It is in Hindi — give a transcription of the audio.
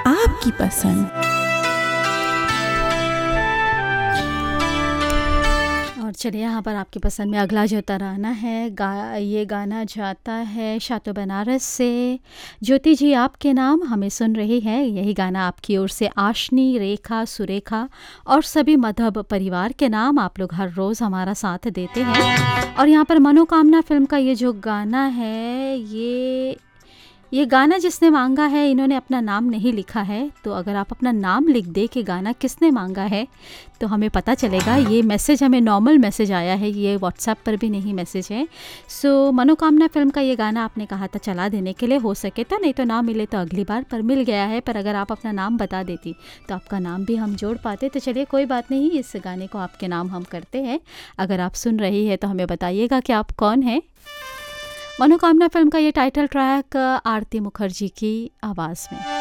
आपकी पसंद। और चलिए यहाँ पर आपकी पसंद में अगला जो तराना है ये गाना जाता है शातो बनारस से। ज्योति जी आपके नाम हमें सुन रही है, यही गाना आपकी ओर से आशनी, रेखा, सुरेखा और सभी मधुब परिवार के नाम। आप लोग हर रोज़ हमारा साथ देते हैं। और यहाँ पर मनोकामना फिल्म का ये जो गाना है, ये गाना जिसने मांगा है, इन्होंने अपना नाम नहीं लिखा है, तो अगर आप अपना नाम लिख दे कि गाना किसने मांगा है तो हमें पता चलेगा। ये मैसेज हमें नॉर्मल मैसेज आया है, ये व्हाट्सएप पर भी नहीं मैसेज है। सो मनोकामना फिल्म का ये गाना आपने कहा था चला देने के लिए, हो सके तो, नहीं तो ना मिले तो अगली बार, पर मिल गया है। पर अगर आप अपना नाम बता देती तो आपका नाम भी हम जोड़ पाते। तो चलिए कोई बात नहीं, इस गाने को आपके नाम हम करते हैं। अगर आप सुन रही है तो हमें बताइएगा कि आप कौन हैं। मनोकामना फिल्म का ये टाइटल ट्रैक आरती मुखर्जी की आवाज़ में।